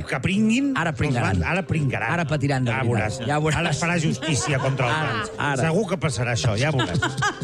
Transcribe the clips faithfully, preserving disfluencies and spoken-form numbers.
que pringuin... Ara pringaran. Ara pringaran. Ara patiran de ja veritat. veuràs. Ja veuràs. Ara es farà justícia contra els Ara, bancs. ara. Segur que passarà això, ja veuràs.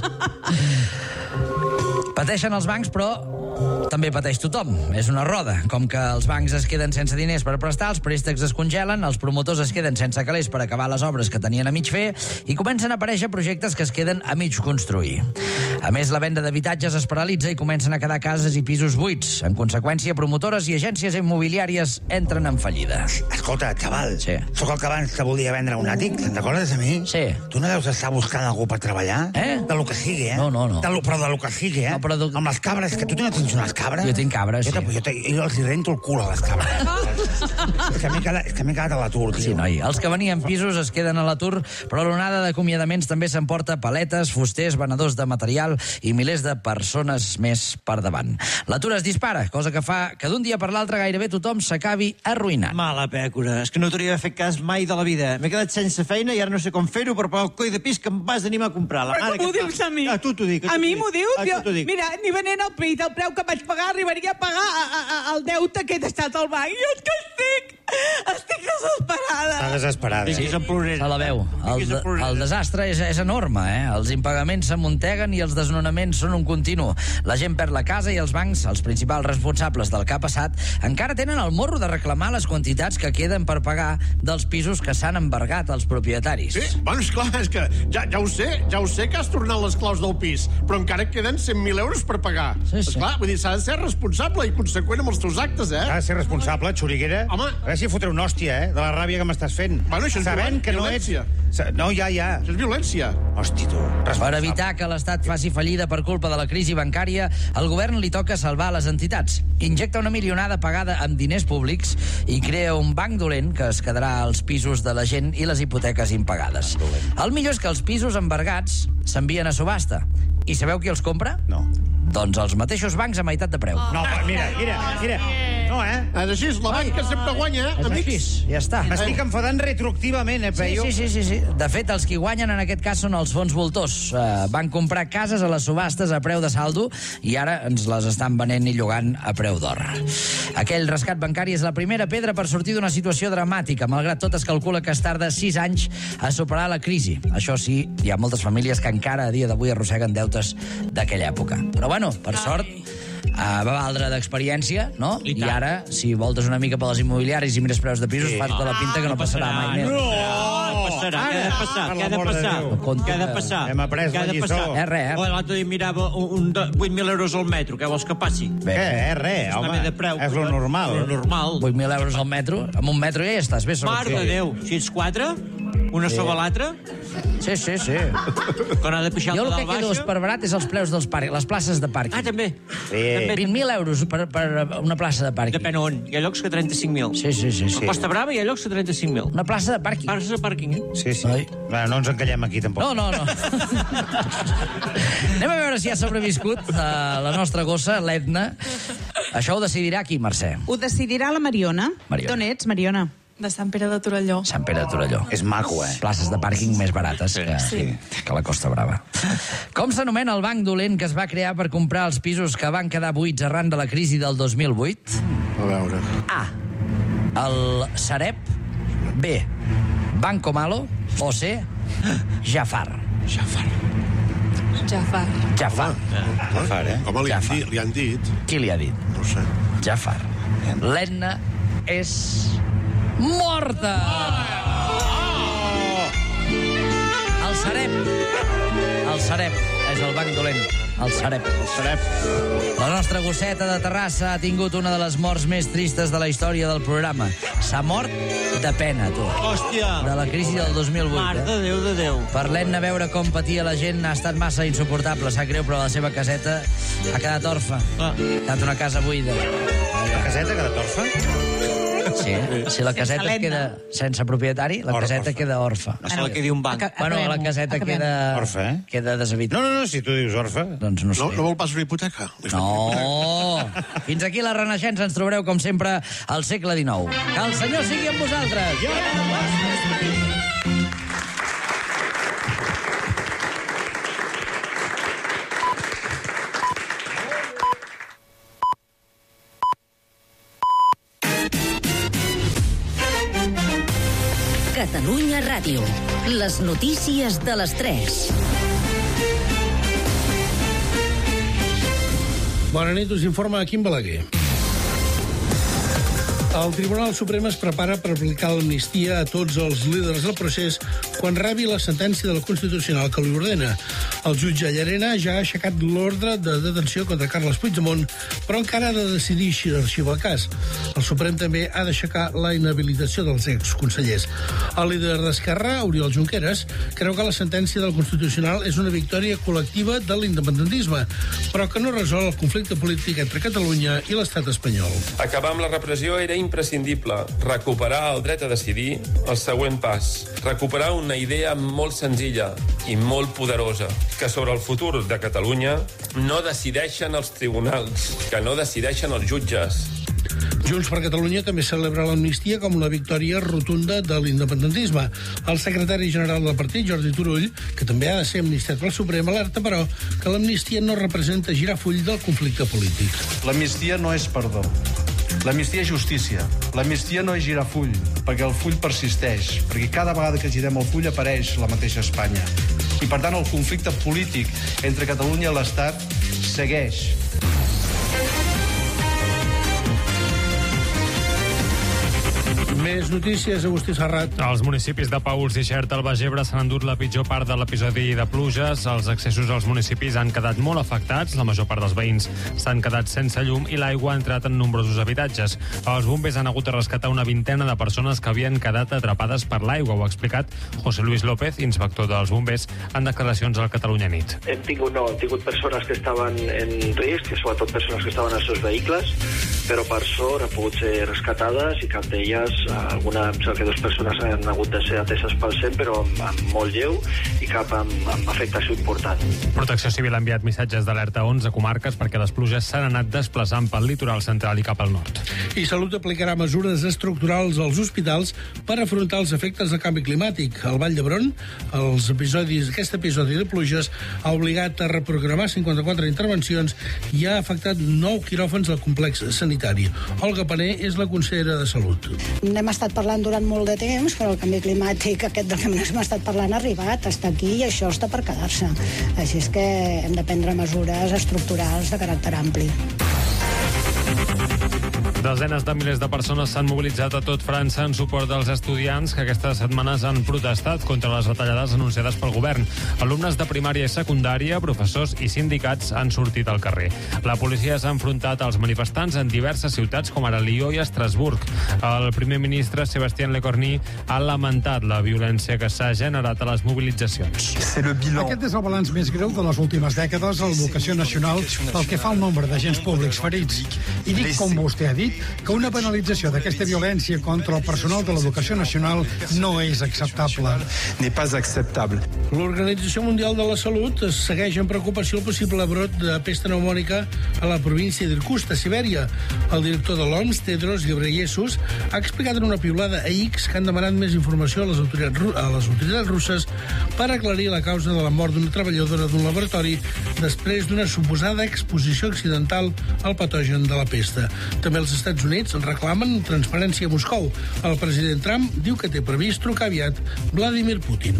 Pateixen els bancs, però també pateix tothom. És una roda. Com que els bancs es queden sense diners per prestar, els préstecs es congelen, els promotors es queden sense calés per acabar les obres que tenien a mig fer i comencen a aparèixer projectes que es queden a mig construir. A més, la venda d'habitatges es paralitza i comencen a quedar cases i pisos buits. En conseqüència, promotores i agències immobiliàries entren en fallida. Escolta, xaval, Sí. sóc el que abans te volia vendre un àtic, te'n recordes de mi? Sí. Tu no deus estar buscant algú per treballar? Eh? De lo que sigui, eh? No, no, no. De lo, però de lo que sigui, eh? No, però de- Amb les cabres, que tu no tens unes cabres? Jo tinc cabres, jo sí. te- Jo, te, jo els hi rento el cul a les cabres. és que m'he quedat, és que m'he quedat a l'atur, tio. Sí, noi. Els que venien pisos es queden a l'atur, però l'onada d'acomiadaments també s'emporta paletes, fusters, venedors de material i milers de persones més per davant. L'atur es dispara, cosa que fa que d'un dia per l'altre gairebé tothom s'acabi arruïnant. Mala pècora, és que no t'hauria fet cas mai de la vida. M'he quedat sense feina i ara no sé com fer-ho per pagar el coi de pis que em vas animar a comprar. La Però mare com ho que et dius va- a mi? A tu t'ho dic. A tu mi t'ho m'ho dic. dius? A Jo, tu t'ho dic. mira, ni venent el pis, el preu que vaig pagar, arribaria a pagar a, a, a, el deute que he deixat al banc. Jo és que estic, estic desesperada. Està desesperada. Sí, en plorera. Se la veu. El, Diguis en de, plorera. el desastre és, és enorme, eh? Els impagaments s'amunteguen i els desnonaments són un continu. La gent perd la casa i els bancs, els principals responsables del que ha passat, encara tenen el morro de reclamar les quantitats que queden per pagar dels pisos que s'han embargat als propietaris. Sí, bueno, esclar, és que ja, ja ho sé, ja ho sé que has tornat les claus del pis, però encara queden cent mil euros per pagar. Sí, sí. Esclar, vull dir, s'ha de ser responsable i conseqüent amb els teus actes, eh? Ha de ser responsable, xuriguera. Home. A veure si fotré una hòstia, eh? De la ràbia que m'estàs fent. Bueno, això és Sabent violen- que no ets... violència. Sa- No, ja, ja. Això és violència. Hosti, tu. Per Responsable. evitar que l'Estat faci fallida per culpa de la crisi bancària, al govern li toca salvar les entitats. Injecta una milionada pagada amb diners públics i crea un banc dolent que es quedarà als pisos de la gent i les hipoteques impagades. El millor és que els pisos embargats s'envien a subhasta. I sabeu qui els compra? No. Doncs els mateixos bancs a meitat de preu. No, però mira, mira, mira. No, eh? És així, la banca sempre guanya, eh, És amics? així, ja està. M'estic enfadant retroactivament, eh, Sí, Peyu? sí, sí, sí, sí. De fet, els qui guanyen en aquest cas són els fons voltors. Uh, van comprar cases a les subhastes a preu de saldo i ara ens les estan venent i llogant a preu d'or. Aquell rescat bancari és la primera pedra per sortir d'una situació dramàtica. Malgrat tot, es calcula que es tarda sis anys a superar la crisi. Això sí, hi ha moltes famílies que encara a dia d'avui arrosseguen deutes d'aquella època. Però bueno, per sort, Uh, va valdre d'experiència, no? I, I ara, si voltes una mica per les immobiliàries i mires preus de pisos, sí. fas de la pinta que no passarà mai més. No! Passarà, què ha de passar? Per Què ha de l'amor de passar? Déu. Compte Què ha de que passar? hem après Què ha la de lliçó. passar? Eh, res, eh? Oh, l'altre dia mirava un, un de vuit mil euros al metro. Què vols que passi? Bé, Què? Eh, res, Està home. bé de preu. És lo normal. Lo normal. vuit mil euros al metro, amb un metro ja hi estàs bé. Mare de Déu, si ets quatre, una sobre l'altra, Sí, sí, sí. quan ha de pixar Jo el el que pedal quedo baixa... esperbarat és els preus dels parcs, les places de pàrquing. Ah, també. Sí. També. vint mil euros per, per una plaça de pàrquing. Depèn on. Hi ha llocs que trenta-cinc mil. Sí, sí, sí, sí. A Costa Brava hi ha llocs que trenta-cinc mil. Una plaça de pàrquing. Parcs de pàrquing, eh? Sí, sí. Ai. Bueno, no ens encallem aquí, tampoc. No, no, no. Anem a veure si ha sobreviscut uh, la nostra gossa, l'Edna. Això ho decidirà qui, Mercè? Ho decidirà la Mariona. Mariona. D'on ets, Mariona? De Sant Pere de Torelló. Sant Pere de Torelló. És maco, eh? Places de pàrquing més barates que, Sí. que la Costa Brava. Com s'anomena el banc dolent que es va crear per comprar els pisos que van quedar buits arran de la crisi del dos mil vuit? A veure... A. El Sareb. B. Banco Malo. O C. Jafar. Jafar. Jafar. Jafar. Jafar, eh? Home, li han, Jafar. dit, li han dit. Qui li ha dit? No ho sé. Jafar. L'Edna és morta! El Sareb. El Sareb és el banc dolent. El Sareb. El Sareb. La nostra gosseta de Terrassa ha tingut una de les morts més tristes de la història del programa. S'ha mort de pena, tu. Hòstia! De la crisi del dos mil vuit. Mare Eh? de Déu de Déu. Per l'Edna veure com patia la gent ha estat massa insuportable. Sap greu, però la seva caseta ha quedat orfa. Ah. Ha quedat una casa buida. La caseta que de torfa? Sí, si la caseta es l'Edna. queda sense propietari, la Or- caseta orfa. queda orfa. No sé la que diu un banc. Aca- Bueno, la acabem-ho, caseta acabem. queda... Orfa, eh? Queda deshabitada. No, no, no, si tu dius orfa. Doncs no sé. No, no vol pas una hipoteca? Li fem una hipoteca. No. Fins aquí la Renaixença. Ens trobareu, com sempre, al segle dinou. Que el Senyor sigui amb vosaltres. Catalunya Ràdio. Les notícies de les tres. Bona nit, us informa Quim Balaguer. El Tribunal Suprem es prepara per aplicar l'amnistia a tots els líders del procés quan rebi la sentència de la Constitucional que li ordena. El jutge Llarena ja ha aixecat l'ordre de detenció contra Carles Puigdemont, però encara ha de decidir si arxiva el cas. El Suprem també ha d'aixecar la inhabilitació dels exconsellers. El líder d'Esquerra, Oriol Junqueras, creu que la sentència del Constitucional és una victòria col·lectiva de l'independentisme, però que no resol el conflicte polític entre Catalunya i l'estat espanyol. Acabar amb la repressió era imprescindible. Recuperar el dret a decidir, el següent pas. Recuperar una idea molt senzilla i molt poderosa, que sobre el futur de Catalunya no decideixen els tribunals, que no decideixen els jutges. Junts per Catalunya també celebra l'amnistia com una victòria rotunda de l'independentisme. El secretari general del partit, Jordi Turull, que també ha de ser amnistiat pel Suprem, alerta, però, que l'amnistia no representa girar full del conflicte polític. L'amnistia no és perdó. L'amnistia és justícia. L'amnistia no és girar full, perquè el full persisteix, perquè cada vegada que girem el full apareix la mateixa Espanya. I, per tant, el conflicte polític entre Catalunya i l'Estat segueix. Més notícies, Agustí Serrat. Els municipis de Paüls i Xerta al Baix Ebre s'han endut la pitjor part de l'episodi de pluges. Els accessos als municipis han quedat molt afectats. La major part dels veïns s'han quedat sense llum i l'aigua ha entrat en nombrosos habitatges. Els bombers han hagut de rescatar una vintena de persones que havien quedat atrapades per l'aigua. Ho ha explicat José Luis López, inspector dels bombers, en declaracions al Catalunya Nit. Hem tingut, no, hem tingut persones que estaven en risc, que sobretot persones que estaven als seus vehicles, però per sort han pogut ser rescatades i cap d'elles, alguna, em sembla que dues persones han hagut de ser ateses pel C E M, però amb, amb molt lleu i cap amb, amb afectació important. Protecció Civil ha enviat missatges d'alerta a onze comarques perquè les pluges s'han anat desplaçant pel litoral central i cap al nord. I Salut aplicarà mesures estructurals als hospitals per afrontar els efectes del canvi climàtic. Al Vall d'Hebron, els episodis, aquest episodi de pluges ha obligat a reprogramar cinquanta-quatre intervencions i ha afectat nou quiròfans del complex sanitari. Olga Pané és la consellera de Salut. N'hem estat parlant durant molt de temps, però el canvi climàtic, aquest del que hem estat parlant, ha arribat, està aquí i això està per quedar-se. Així és que hem de prendre mesures estructurals de caràcter ampli. Desenes de milers de persones s'han mobilitzat a tot França en suport dels estudiants que aquestes setmanes han protestat contra les retallades anunciades pel govern. Alumnes de primària i secundària, professors i sindicats han sortit al carrer. La policia s'ha enfrontat als manifestants en diverses ciutats com ara Lió i Estrasburg. El primer ministre, Sébastien Lecornu, ha lamentat la violència que s'ha generat a les mobilitzacions. Aquest és el balanç més greu de les últimes dècades a l'educació nacional pel que fa al nombre d'agents públics ferits. I dic, com vostè ha dit, que una penalització d'aquesta violència contra el personal de l'educació nacional no és acceptable. L'Organització Mundial de la Salut segueix amb preocupació el possible brot de pesta pneumònica a la província d'Irkutsk, a Sibèria. El director de l'O M S, Tedros Ghebreyesus, ha explicat en una piulada a X que han demanat més informació a les autoritats, a les autoritats russes per aclarir la causa de la mort d'una treballadora d'un laboratori després d'una suposada exposició accidental al patogen de la pesta. També els Estats Units reclamen transparència a Moscou. El president Trump diu que té previst trucar aviat Vladimir Putin.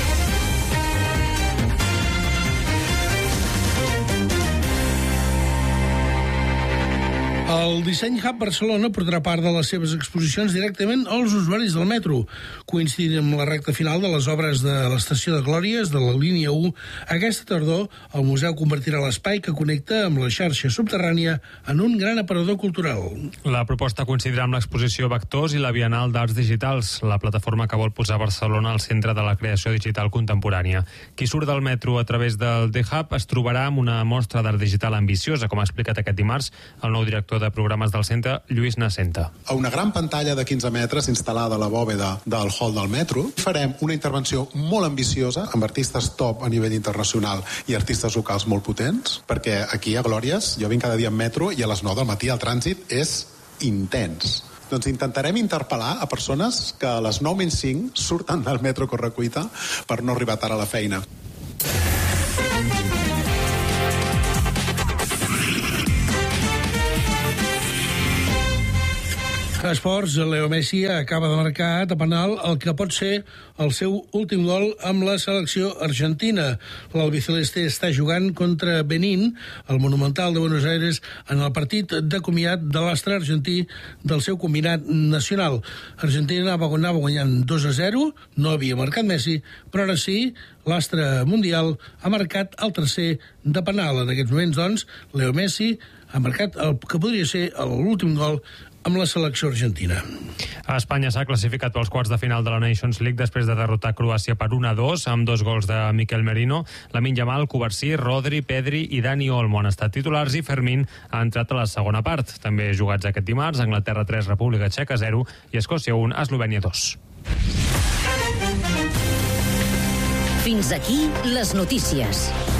El Disseny Hub Barcelona portarà part de les seves exposicions directament als usuaris del metro. Coincidint amb la recta final de les obres de l'estació de Glòries de la línia u, aquesta tardor el museu convertirà l'espai que connecta amb la xarxa subterrània en un gran aparador cultural. La proposta coincidirà amb l'exposició Vectors i la Bienal d'Arts Digitals, la plataforma que vol posar Barcelona al centre de la creació digital contemporània. Qui surt del metro a través del D-Hub es trobarà amb una mostra d'art digital ambiciosa, com ha explicat aquest dimarts el nou director de programes del centre, Lluís Nascenta. A una gran pantalla de quinze metres instal·lada a la bòveda del hall del metro, farem una intervenció molt ambiciosa amb artistes top a nivell internacional i artistes locals molt potents, perquè aquí a Glòries jo vinc cada dia en metro i a les nou del matí el trànsit és intens. Doncs intentarem interpel·lar a persones que a les nou menys cinc surten del metro correcuita per no arribar tard a la feina. Esports, Leo Messi acaba de marcar de penal el que pot ser el seu últim gol amb la selecció argentina. L'albiceleste està jugant contra Benín, al Monumental de Buenos Aires, en el partit de comiat de l'astre argentí del seu combinat nacional. Argentina anava guanyant dos a zero, no havia marcat Messi, però ara sí, l'astre mundial ha marcat el tercer de penal. En aquests moments, doncs, Leo Messi ha marcat el que podria ser l'últim gol amb la selecció argentina. Espanya s'ha classificat pels quarts de final de la Nations League després de derrotar Croàcia per un a dos, amb dos gols de Miquel Merino. Lamine Yamal, Cubarsí, Rodri, Pedri i Dani Olmo han estat titulars i Fermín ha entrat a la segona part. També jugats aquest dimarts, Anglaterra tres, República Txeca zero i Escòcia un, Eslovènia dos. Fins aquí les notícies.